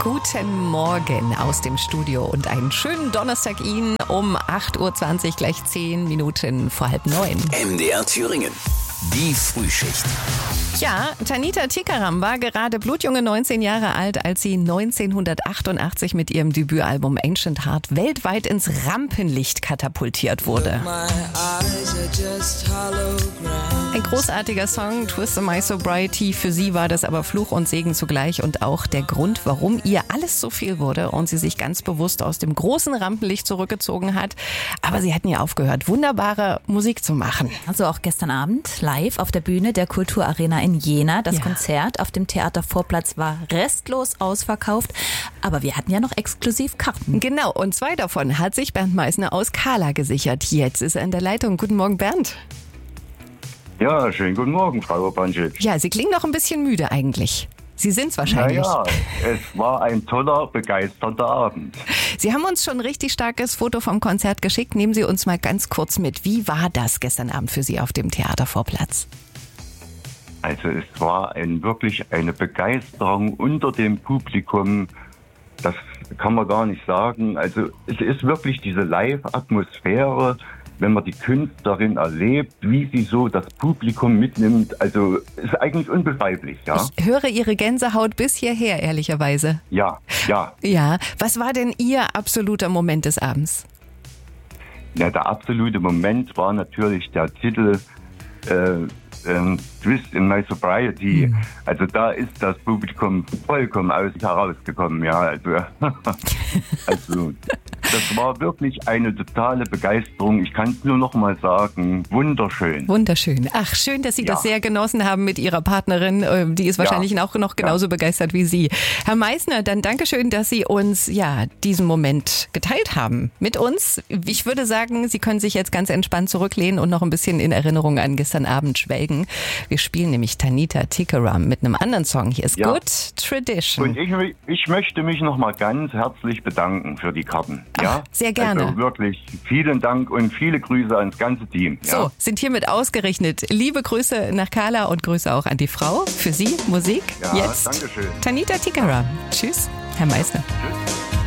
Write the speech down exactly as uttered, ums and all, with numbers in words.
guten Morgen aus dem Studio und einen schönen Donnerstag Ihnen um acht Uhr zwanzig, gleich zehn Minuten vor halb neun. M D R Thüringen, die Frühschicht. Ja, Tanita Tikaram war gerade blutjunge neunzehn Jahre alt, als sie neunzehnhundertachtundachtzig mit ihrem Debütalbum Ancient Heart weltweit ins Rampenlicht katapultiert wurde. Ein großartiger Song, Twist of My Sobriety. Für sie war das aber Fluch und Segen zugleich und auch der Grund, warum ihr alles so viel wurde und sie sich ganz bewusst aus dem großen Rampenlicht zurückgezogen hat. Aber sie hat nie aufgehört, wunderbare Musik zu machen. Also auch gestern Abend live auf der Bühne der Kulturarena in Jena. Das ja. Konzert auf dem Theatervorplatz war restlos ausverkauft, aber wir hatten ja noch exklusiv Karten. Genau, und zwei davon hat sich Bernd Meissner aus Kala gesichert. Jetzt ist er in der Leitung. Guten Morgen, Bernd. Ja, schönen guten Morgen, Frau Opanschitz. Ja, Sie klingen noch ein bisschen müde eigentlich. Sie sind's wahrscheinlich. Ja, es war ein toller, begeisterter Abend. Sie haben uns schon ein richtig starkes Foto vom Konzert geschickt. Nehmen Sie uns mal ganz kurz mit. Wie war das gestern Abend für Sie auf dem Theatervorplatz? Also es war ein, wirklich eine Begeisterung unter dem Publikum. Das kann man gar nicht sagen. Also es ist wirklich diese Live-Atmosphäre, wenn man die Künstlerin erlebt, wie sie so das Publikum mitnimmt. Also es ist eigentlich unbeschreiblich, ja. Ich höre Ihre Gänsehaut bis hierher, ehrlicherweise. Ja, ja. Ja, was war denn Ihr absoluter Moment des Abends? Ja, der absolute Moment war natürlich der Titel äh, ähm, Twist in My Sobriety. Mhm. Also da ist das Publikum vollkommen aus sich herausgekommen, ja. Also, also das war wirklich eine totale Begeisterung. Ich kann es nur noch mal sagen, wunderschön. Wunderschön. Ach, schön, dass Sie ja. das sehr genossen haben mit Ihrer Partnerin. Die ist wahrscheinlich ja. auch noch genauso ja. begeistert wie Sie. Herr Meissner, dann Dankeschön, dass Sie uns ja diesen Moment geteilt haben mit uns. Ich würde sagen, Sie können sich jetzt ganz entspannt zurücklehnen und noch ein bisschen in Erinnerung an gestern Abend schwelgen. Wir spielen nämlich Tanita Tikaram mit einem anderen Song. Hier ist ja. Good Tradition. Und ich, ich möchte mich noch mal ganz herzlich bedanken für die Karten. Ja? Ach, sehr gerne. Also wirklich vielen Dank und viele Grüße ans ganze Team. Ja? So, sind hiermit ausgerechnet. Liebe Grüße nach Kala und Grüße auch an die Frau. Für Sie Musik ja, jetzt. Dankeschön. Tanita Tikaram. Tschüss, Herr Meissner. Tschüss.